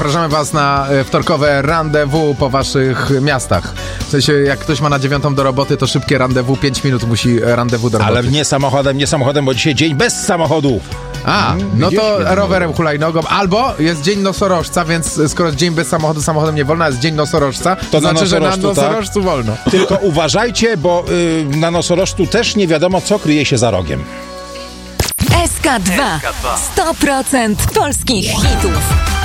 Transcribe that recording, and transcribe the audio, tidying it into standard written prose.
zapraszamy was na wtorkowe rendezvous po waszych miastach. W sensie, jak ktoś ma na 9 do roboty, to szybkie rendezvous, 5 minut musi rendezvous do roboty. Ale nie samochodem, bo dzisiaj dzień bez samochodu. No to rowerem, hulajnogą, albo jest dzień nosorożca, więc skoro jest dzień bez samochodu, samochodem nie wolno, a jest dzień nosorożca, to znaczy, że na nosorożcu wolno. Tylko uważajcie, bo na nosorożcu też nie wiadomo, co kryje się za rogiem. SK2 100% polskich hitów.